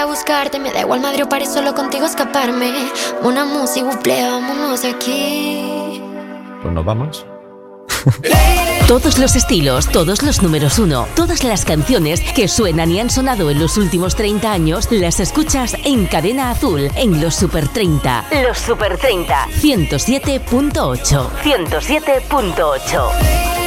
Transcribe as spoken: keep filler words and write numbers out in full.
a buscarte. Me da igual madre o paré solo contigo escaparme. Una música, buple, vámonos de aquí. Pues nos vamos. Todos los estilos, todos los números uno, todas las canciones que suenan y han sonado en los últimos treinta años, las escuchas en Cadena Azul, en los Super treinta. Los Super treinta. ciento siete punto ocho. ciento siete punto ocho.